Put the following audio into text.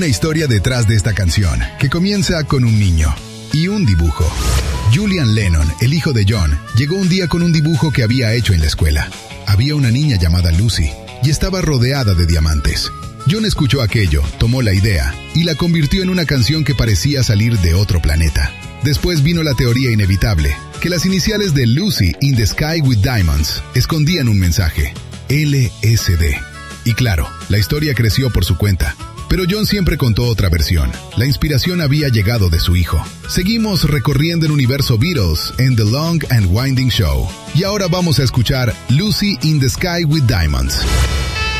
una historia detrás de esta canción, que comienza con un niño y un dibujo. Julian Lennon, el hijo de John, llegó un día con un dibujo que había hecho en la escuela. Había una niña llamada Lucy y estaba rodeada de diamantes. John escuchó aquello, tomó la idea y la convirtió en una canción que parecía salir de otro planeta. Después vino la teoría inevitable, que las iniciales de Lucy in the Sky with Diamonds escondían un mensaje: LSD. Y claro, la historia creció por su cuenta. Pero John siempre contó otra versión. La inspiración había llegado de su hijo. Seguimos recorriendo el universo Beatles en The Long and Winding Show. Y ahora vamos a escuchar Lucy in the Sky with Diamonds.